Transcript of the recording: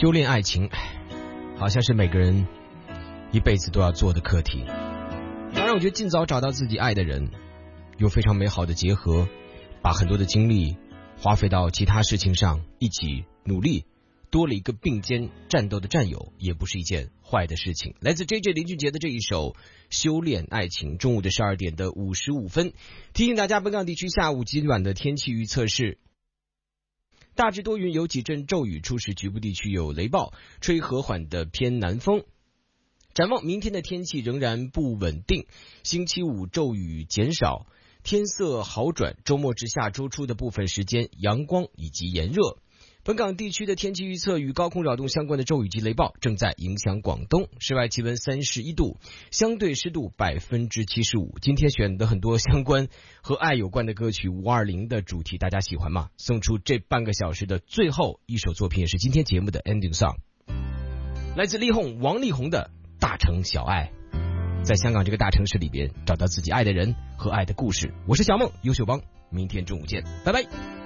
修炼爱情，好像是每个人一辈子都要做的课题。当然我觉得尽早找到自己爱的人，有非常美好的结合，把很多的精力花费到其他事情上，一起努力，多了一个并肩战斗的战友，也不是一件坏的事情。来自 JJ 林俊杰的这一首修炼爱情，中午的12点的55分。提醒大家，本港地区下午及晚的天气预测是大致多云，有几阵骤雨，初时局部地区有雷暴，吹和缓的偏南风。展望明天的天气仍然不稳定，星期五骤雨减少，天色好转，周末至下周初的部分时间阳光以及炎热。本港地区的天气预测，与高空扰动相关的骤雨及雷暴正在影响广东，室外气温31度，相对湿度75%。今天选的很多相关和爱有关的歌曲，520的主题大家喜欢吗？送出这半个小时的最后一首作品，也是今天节目的 ending song， 来自王力宏的大城小爱。在香港这个大城市里边，找到自己爱的人和爱的故事。我是小梦，优秀帮，明天中午见，拜拜。